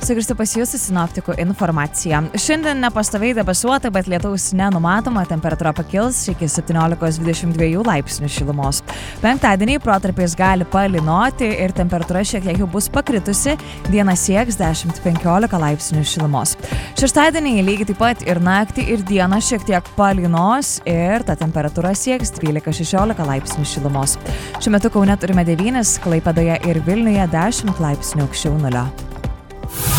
sugrįžti pas jūsų sinoptikų informaciją. Šiandien nepastoviai debesuota, bet lietaus nenumatoma, temperatūra pakils iki 17-22 laipsnių šilumos. Penktadienį protarpiais gali palynoti ir temperatūra šiek tiek jau bus pakritusi, diena sieks 10-15 laipsnių šilumos. Šeštadienį lygiai taip pat ir naktį ir dieną šiek tiek palynos ir ta temperatūra sieks 12-16 laipsnių šilumos. Šiuo metu Kaune turime 9, Klaipėdoje ir Vilniuje 10 laipsnių aukščiau nulio.